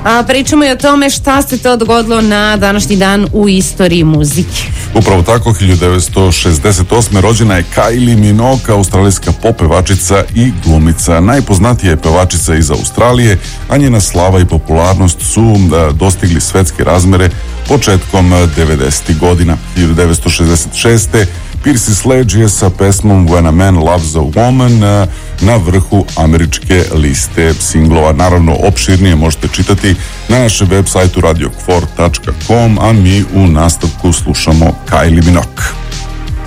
A pričamo i o tome šta se to dogodilo na današnji dan u istoriji muzike. Upravo tako, 1968. rođena je Kylie Minogue, australijska pop pevačica i glumica. Najpoznatija je pevačica iz Australije, a njena slava i popularnost su dostigli svetske razmere početkom 90. godina. 1966. Percy Sledge je sa pesmom When a Man Loves a Woman na vrhu američke liste singlova. Naravno, opširnije možete čitati na našem web sajtu radiokfor.com, a mi u nastavku slušamo Kylie Minogue.